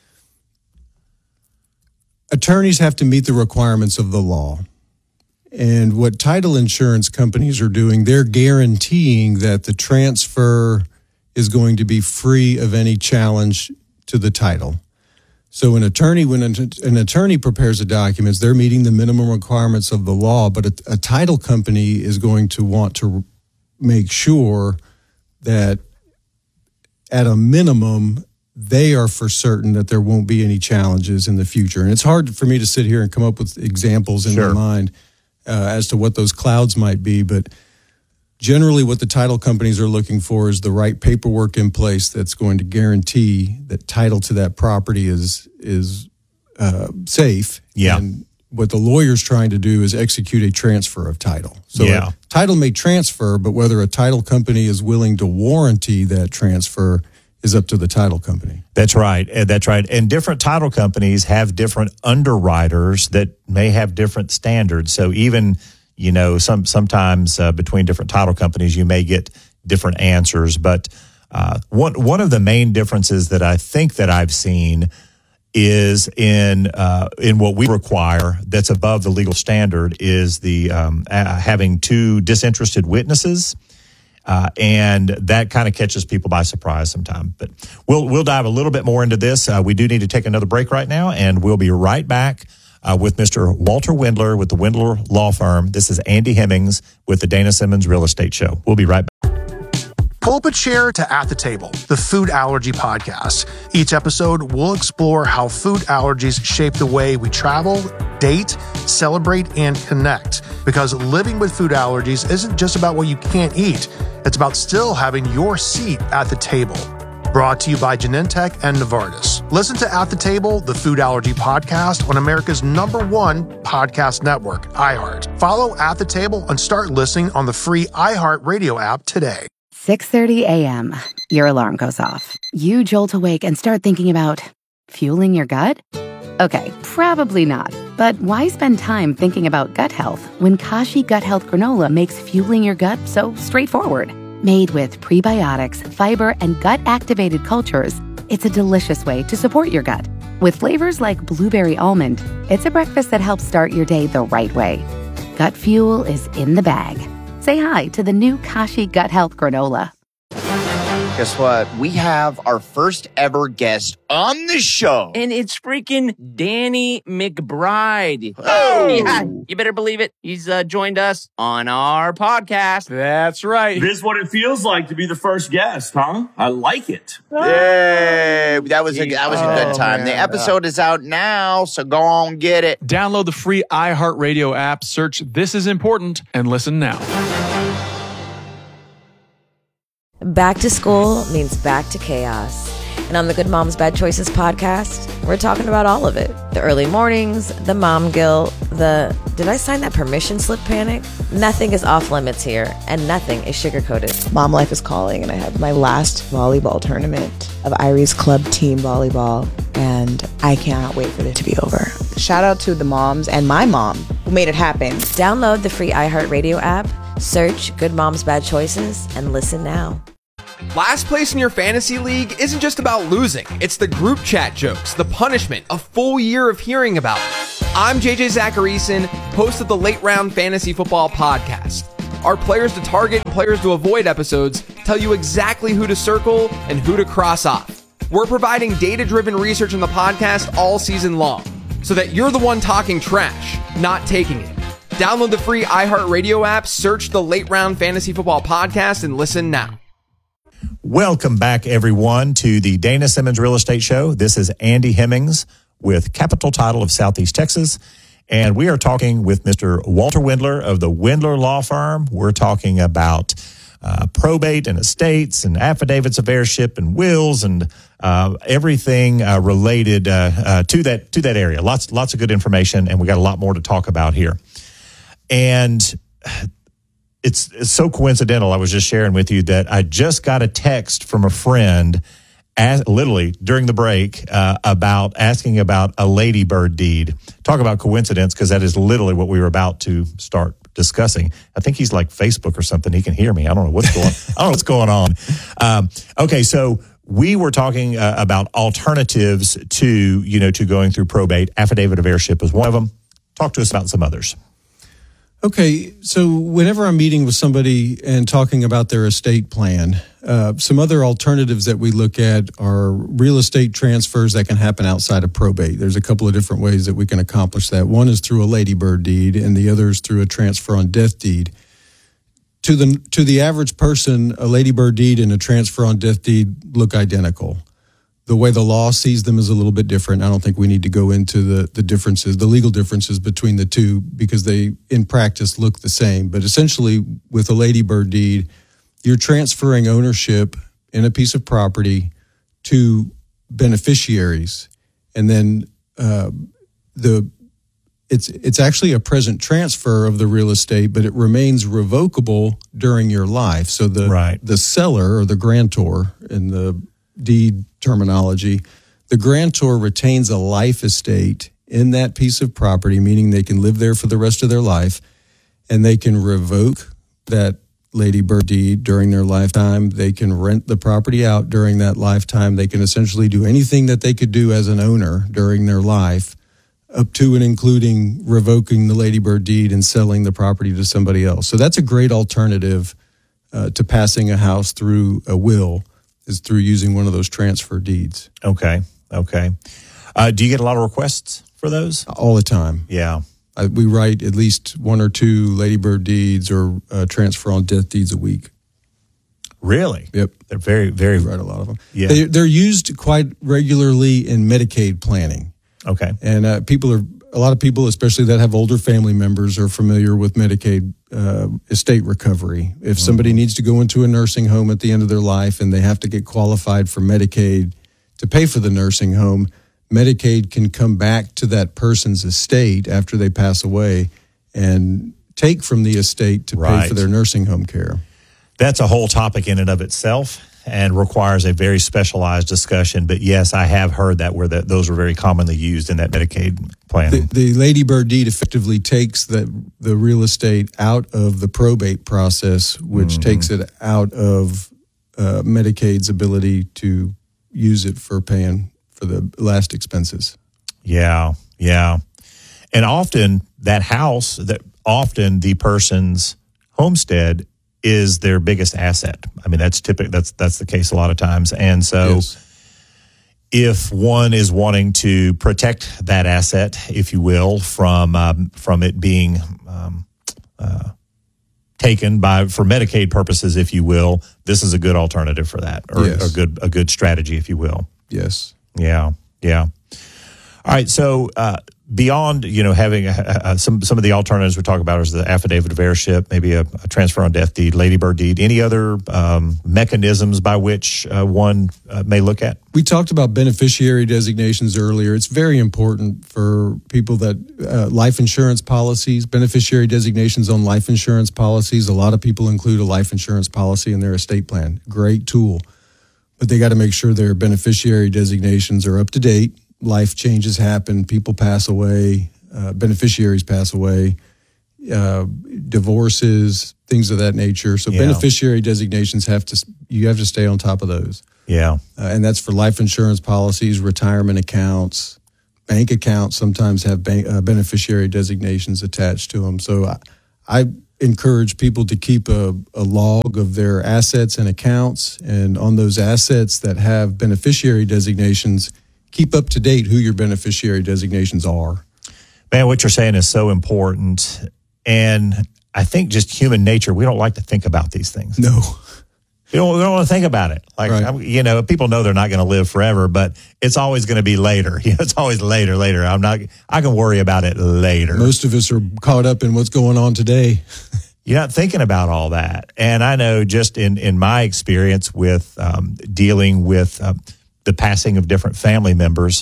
attorneys have to meet the requirements of the law. And what title insurance companies are doing, they're guaranteeing that the transfer is going to be free of any challenge to the title. So an attorney, when an attorney prepares the documents, they're meeting the minimum requirements of the law, but a, a title company is going to want to make sure that at a minimum, they are for certain that there won't be any challenges in the future. And it's hard for me to sit here and come up with examples in Sure. my mind Uh, as to what those clouds might be, but generally what the title companies are looking for is the right paperwork in place that's going to guarantee that title to that property is is uh, safe. Yeah. And what the lawyer's trying to do is execute a transfer of title. So Yeah. a title may transfer, but whether a title company is willing to warranty that transfer is up to the title company. That's right. That's right. And different title companies have different underwriters that may have different standards. So even, you know, some sometimes uh, between different title companies, you may get different answers. But uh, one one of the main differences that I think that I've seen is in uh, in what we require that's above the legal standard is the um, uh, having two disinterested witnesses. Uh, and that kind of catches people by surprise sometimes. But we'll we'll dive a little bit more into this. Uh, we do need to take another break right now, and we'll be right back uh, with Mister Walter Wendler with the Wendler Law Firm. This is Andy Hemmings with the Dana Simmons Real Estate Show. We'll be right back. Pull up a chair to At the Table, the food allergy podcast. Each episode, we'll explore how food allergies shape the way we travel, date, celebrate, and connect. Because living with food allergies isn't just about what you can't eat. It's about still having your seat at the table. Brought to you by Genentech and Novartis. Listen to At the Table, the food allergy podcast on America's number one podcast network, iHeart. Follow At the Table and start listening on the free iHeart Radio app today. six thirty a.m. Your alarm goes off. You jolt awake and start thinking about fueling your gut? Okay, probably not. But why spend time thinking about gut health when Kashi Gut Health Granola makes fueling your gut so straightforward? Made with prebiotics, fiber, and gut-activated cultures, it's a delicious way to support your gut. With flavors like blueberry almond, it's a breakfast that helps start your day the right way. Gut fuel is in the bag. Say hi to the new Kashi Gut Health Granola. Guess what? We have our first ever guest on the show. And it's freaking Danny McBride. Oh. Yeah, you better believe it. He's uh, joined us on our podcast. That's right. This is what it feels like to be the first guest, huh? I like it. Yay. That was a, that was a good time. Oh, the man. episode is out now, so go on, get it. Download the free iHeartRadio app, search This Is Important, and listen now. Back to school means back to chaos. And on the Good Moms Bad Choices podcast, we're talking about all of it. The early mornings, the mom guilt, the did I sign that permission slip panic? Nothing is off limits here, and nothing is sugar-coated. Mom life is calling, and I have my last volleyball tournament of Irie's Club Team Volleyball, and I cannot wait for it to be over. Shout out to the moms and my mom who made it happen. Download the free iHeartRadio app, search Good Moms Bad Choices, and listen now. Last place in your fantasy league isn't just about losing. It's the group chat jokes, the punishment, a full year of hearing about it. I'm J J Zacharyson, host of the Late Round Fantasy Football Podcast. Our Players to Target and Players to Avoid episodes tell you exactly who to circle and who to cross off. We're providing data-driven research in the podcast all season long, so that you're the one talking trash, not taking it. Download the free iHeartRadio app, search the Late Round Fantasy Football Podcast, and listen now. Welcome back, everyone, to the Dana Simmons Real Estate Show. This is Andy Hemmings with Capital Title of Southeast Texas, and we are talking with Mister Walter Wendler of the Wendler Law Firm. We're talking about uh, probate and estates and affidavits of heirship and wills and uh, everything uh, related uh, uh, to that to that area. Lots lots of good information, and we got a lot more to talk about here. And It's, it's so coincidental. I was just sharing with you that I just got a text from a friend, as, literally during the break, uh, about asking about a ladybird deed. Talk about coincidence, because that is literally what we were about to start discussing. I think he's like Facebook or something. He can hear me. I don't know what's going. I don't know what's going on. Um, okay, so we were talking uh, about alternatives to you know to going through probate. Affidavit of heirship is one of them. Talk to us about some others. Okay, so whenever I'm meeting with somebody and talking about their estate plan, uh, some other alternatives that we look at are real estate transfers that can happen outside of probate. There's a couple of different ways that we can accomplish that. One is through a ladybird deed, and the other is through a transfer on death deed. To the to the average person, a ladybird deed and a transfer on death deed look identical. The way the law sees them is a little bit different. I don't think we need to go into the, the differences, the legal differences between the two, because they, in practice, look the same. But essentially, with a ladybird deed, you're transferring ownership in a piece of property to beneficiaries, and then uh, the it's it's actually a present transfer of the real estate, but it remains revocable during your life. So the right. the seller or the grantor in the deed terminology, the grantor retains a life estate in that piece of property, meaning they can live there for the rest of their life, and they can revoke that ladybird deed during their lifetime. They can rent the property out during that lifetime. They can essentially do anything that they could do as an owner during their life, up to and including revoking the ladybird deed and selling the property to somebody else. So that's a great alternative uh, to passing a house through a will, is through using one of those transfer deeds. Okay, okay. Uh, do you get a lot of requests for those? All the time. Yeah. Uh, we write at least one or two ladybird deeds or uh, transfer on death deeds a week. Really? Yep. They're very, very... We write a lot of them. Yeah. They, they're used quite regularly in Medicaid planning. Okay. And uh, people are, a lot of people, especially that have older family members, are familiar with Medicaid uh, estate recovery. If somebody mm-hmm. needs to go into a nursing home at the end of their life and they have to get qualified for Medicaid to pay for the nursing home, Medicaid can come back to that person's estate after they pass away and take from the estate to right. pay for their nursing home care. That's a whole topic in and of itself and requires a very specialized discussion. But yes, I have heard that where that those are very commonly used in that Medicaid plan. The, the ladybird deed effectively takes the, the real estate out of the probate process, which mm-hmm. takes it out of uh, Medicaid's ability to use it for paying for the last expenses. Yeah, yeah. And often that house, that often the person's homestead is their biggest asset. I mean, that's typical. That's that's the case a lot of times. And so, Yes. if one is wanting to protect that asset, if you will, from um, from it being um, uh, taken by for Medicaid purposes, if you will, this is a good alternative for that, or Yes. a good a good strategy, if you will. Yes. Yeah, yeah. All right, so uh, beyond, you know, having uh, uh, some some of the alternatives we talk about is the affidavit of heirship, maybe a, a transfer on death deed, ladybird deed, any other um, mechanisms by which uh, one uh, may look at? We talked about beneficiary designations earlier. It's very important for people that uh, life insurance policies, beneficiary designations on life insurance policies. A lot of people include a life insurance policy in their estate plan. Great tool. But they got to make sure their beneficiary designations are up to date. Life changes happen, people pass away, uh, beneficiaries pass away, uh, divorces, things of that nature. So Yeah. beneficiary designations have to, you have to stay on top of those. Yeah. Uh, and that's for life insurance policies, retirement accounts, bank accounts sometimes have bank, uh, beneficiary designations attached to them. So I, I encourage people to keep a, a log of their assets and accounts. And on those assets that have beneficiary designations, keep up to date who your beneficiary designations are. Man, what you're saying is so important. And I think just human nature, we don't like to think about these things. No. We don't, we don't want to think about it. Like, Right. I'm, you know, people know they're not going to live forever, but it's always going to be later. You know, it's always later, later. I'm not, I can worry about it later. Most of us are caught up in what's going on today. You're not thinking about all that. And I know just in, in my experience with um, dealing with uh, the passing of different family members,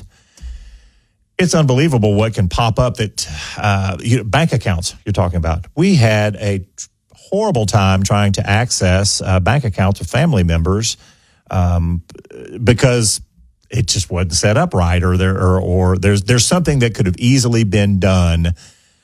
it's unbelievable what can pop up that uh, you know, bank accounts you're talking about. We had a horrible time trying to access uh, bank accounts of family members um, because it just wasn't set up right, or there or, or there's there's something that could have easily been done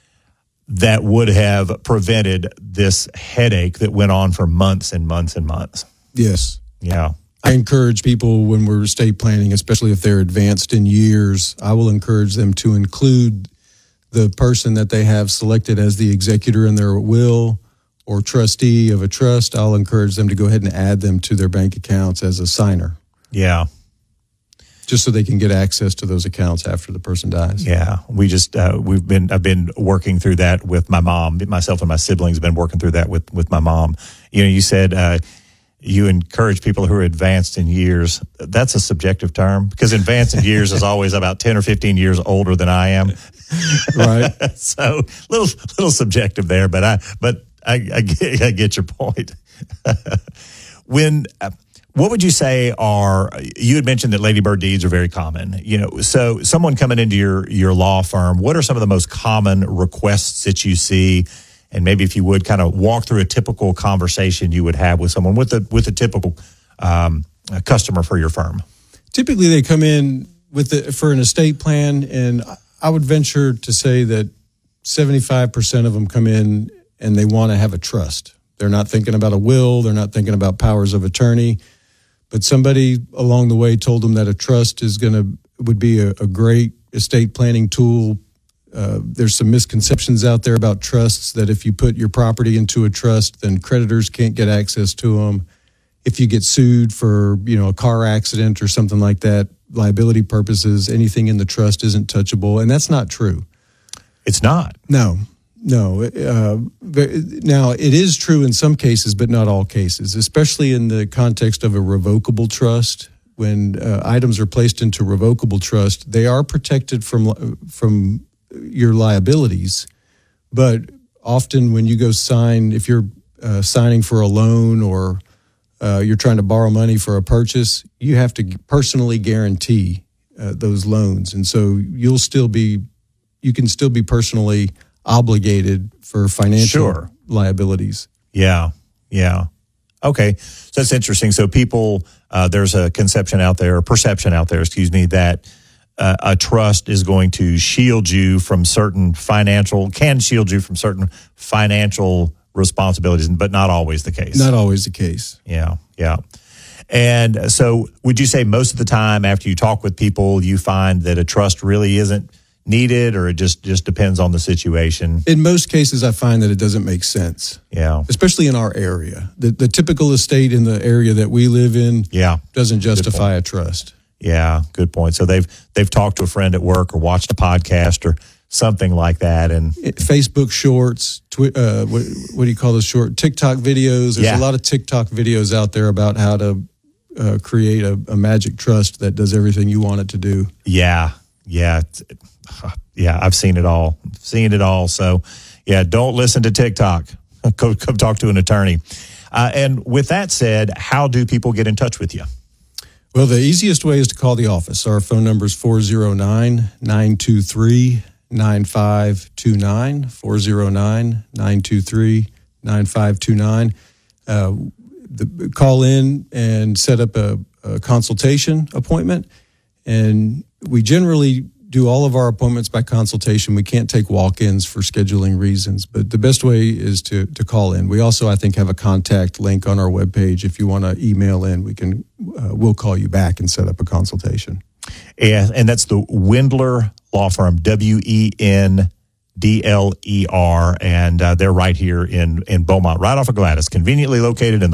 that would have prevented this headache that went on for months and months and months. Yes. Yeah. I encourage people when we're estate planning, especially if they're advanced in years, I will encourage them to include the person that they have selected as the executor in their will or trustee of a trust. I'll encourage them to go ahead and add them to their bank accounts as a signer. Yeah. Just so they can get access to those accounts after the person dies. Yeah, we just uh, we've been I've been working through that with my mom. Myself and my siblings have been working through that with with my mom. You know, you said uh, you encourage people who are advanced in years. That's a subjective term, because advanced in years is always about ten or fifteen years older than I am. Right. So little little subjective there, but I but I, I, get, I get your point. When. Uh, What would you say are, you had mentioned that ladybird deeds are very common, you know, so someone coming into your, your law firm, what are some of the most common requests that you see? And maybe if you would kind of walk through a typical conversation you would have with someone, with a, with a typical um, customer for your firm. Typically they come in with the, for an estate plan, and I would venture to say that seventy-five percent of them come in and they want to have a trust. They're not thinking about a will. They're not thinking about powers of attorney. But somebody along the way told them that a trust is going to would be a, a great estate planning tool. Uh, there's some misconceptions out there about trusts, that if you put your property into a trust, then creditors can't get access to them. If you get sued for, you know, a car accident or something like that, liability purposes, anything in the trust isn't touchable, and that's not true. It's not. No. No. Uh, now, it is true in some cases, but not all cases, especially in the context of a revocable trust. When uh, items are placed into revocable trust, they are protected from from your liabilities. But often when you go sign, if you're uh, signing for a loan or uh, you're trying to borrow money for a purchase, you have to personally guarantee uh, those loans. And so you'll still be, you can still be personally obligated for financial Sure. liabilities. Yeah, yeah. Okay, so that's interesting. So people, uh, there's a conception out there, a perception out there, excuse me, that uh, a trust is going to shield you from certain financial, can shield you from certain financial responsibilities, but not always the case. Not always the case. Yeah, yeah. And so would you say most of the time after you talk with people, you find that a trust really isn't needed, or it just, just depends on the situation? In most cases, I find that it doesn't make sense. Yeah. Especially in our area. The, the typical estate in the area that we live in yeah. doesn't justify a trust. Yeah, good point. So they've they've talked to a friend at work or watched a podcast or something like that. And Facebook Shorts, twi- uh, what, what do you call those short? TikTok videos. There's Yeah. a lot of TikTok videos out there about how to uh, create a, a magic trust that does everything you want it to do. Yeah, yeah, yeah. I've seen it all. Seen it all. So, yeah, don't listen to TikTok. Go, come talk to an attorney. Uh, and with that said, how do people get in touch with you? Well, the easiest way is to call the office. Our phone number is four oh nine, nine two three, nine five two nine, four oh nine, nine two three, nine five two nine. Uh, the, call in and set up a, a consultation appointment. And we generally do all of our appointments by consultation. We can't take walk-ins for scheduling reasons, but the best way is to to call in. We also, I think, have a contact link on our webpage. If you want to email in, we can uh, we'll call you back and set up a consultation. And, and that's the Wendler Law Firm, W E N D L E R, and uh, they're right here in, in Beaumont, right off of Gladys, conveniently located in the